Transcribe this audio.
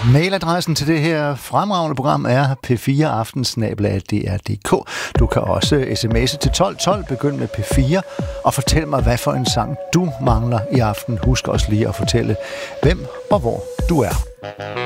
Mailadressen til det her fremragende program er p4aften@dr.dk. Du kan også sms'e til 1212, begynd med P4, og fortæl mig, hvad for en sang du mangler i aften. Husk også lige at fortælle, hvem og hvor du er.